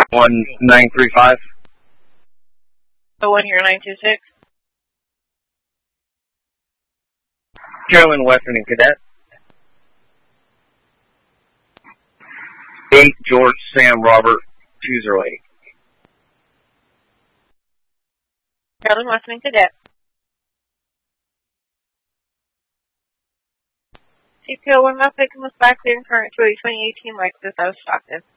1935. The one here, 926. Carolyn Western and Cadet. 8 George Sam Robert 208. Carolyn Westman Cadet. CPO 1 Mile Picking was back there in current 2018 Lexus out of Stockton.